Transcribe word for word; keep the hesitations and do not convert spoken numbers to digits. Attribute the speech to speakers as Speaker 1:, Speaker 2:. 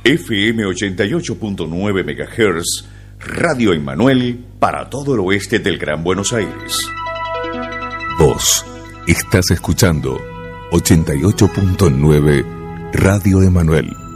Speaker 1: F M ochenta y ocho punto nueve megahertz, Radio Emmanuel para todo el oeste del Gran Buenos Aires.
Speaker 2: Vos estás escuchando ochenta y ocho punto nueve Radio Emmanuel.